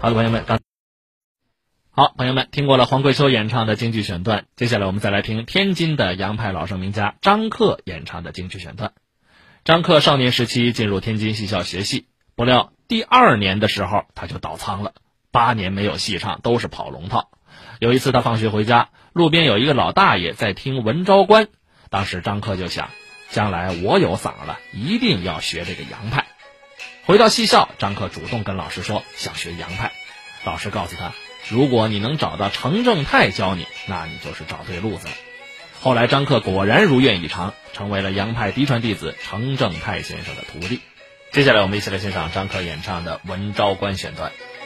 好的，朋友们，好，朋友们，听过了黄桂秋演唱的京剧选段，接下来我们再来听天津的洋派老生名家张克演唱的京剧选段。张克少年时期进入天津戏校学戏，不料第2年的时候他就倒仓了，8年没有戏唱，都是跑龙套。有一次他放学回家，路边有一个老大爷在听文昭关，当时张克就想，将来我有嗓了，一定要学这个洋派。回到戏校，张克主动跟老师说想学洋派，老师告诉他，如果你能找到程正泰教你，那你就是找对路子了。后来张克果然如愿以偿，成为了洋派嫡传弟子程正泰先生的徒弟。接下来我们一起来欣赏张克演唱的文昭关选段。